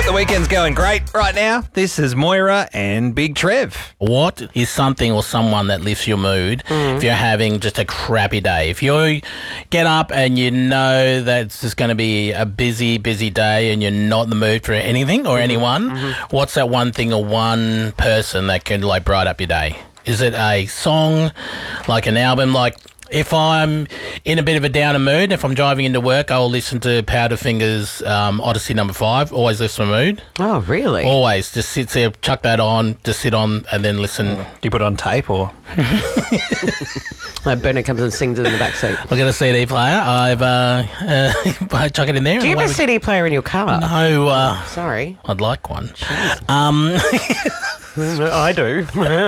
Hope the weekend's going great right now. This is Moira and Big Trev. What is something or someone that lifts your mood if you're having just a crappy day? If you get up and you know that it's just going to be a busy, busy day and you're not in the mood for anything or anyone, what's that one thing or one person that can like brighten up your day? Is it a song, like an album? Like if I'm in a bit of a downer mood, if I'm driving into work, I'll listen to Powderfinger's Odyssey No. 5. Always lifts my mood. Oh, really? Always. Just sit there, chuck that on, just sit on and then listen. Do you put it on tape or? Like Bernard comes and sings it in the back seat. I've got a CD player. I chuck it in there. Do you have a CD player in your car? No. Sorry. I'd like one. I do.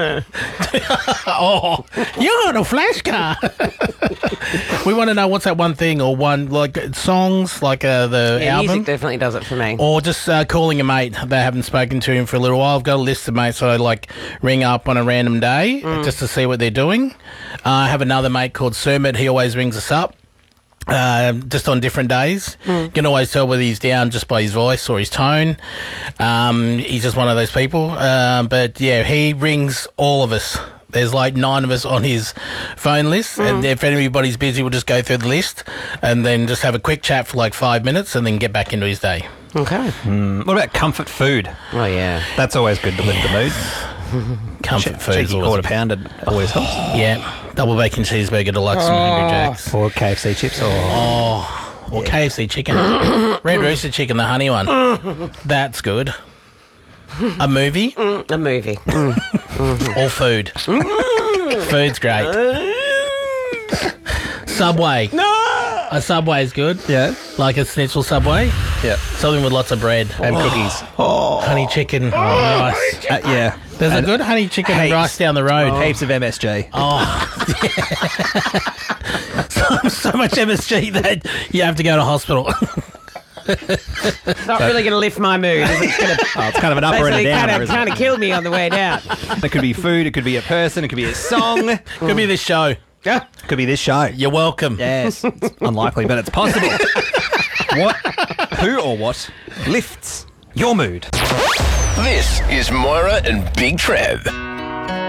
Oh, you're on a flash car. We want to know what's that one thing or one, like songs, like the album. Music definitely does it for me. Or just calling a mate that I haven't spoken to him for a little while. I've got a list of mates that I like ring up on a random day just to see what they're doing. I have another mate called Surmit. He always rings us up. Just on different days. You can always tell whether he's down just by his voice or his tone. He's just one of those people. But yeah, he rings all of us. There's like 9 of us on his phone list, and if anybody's busy, we'll just go through the list and then just have a quick chat for like 5 minutes and then get back into his day. Okay. What about comfort food? Oh, yeah. That's always good to lift the mood. Comfort food is Cheeky always quarter pounder always helps. Yeah, double bacon cheeseburger deluxe from Hungry Jack's. Or KFC chips or... Or KFC chicken. Red Rooster chicken, the honey one. That's good. A movie? A movie. Or food? Food's great. Subway. No! A Subway is good. Yeah. Like a schnitzel Subway. Yeah. Something with lots of bread. And cookies. Honey chicken. Rice. Yeah. There's a good honey chicken and rice down the road. Heaps of MSG. So much MSG that you have to go to hospital. It's not really going to lift my mood. It's going to It's kind of an upper and a downer, isn't kind of kill me on the way down. it? It could be food, it could be a person, it could be a song. Could be this show. Yeah. Could be this show. You're welcome. Yes. It's unlikely, but it's possible. Who or what lifts your mood? This is Moira and Big Trev.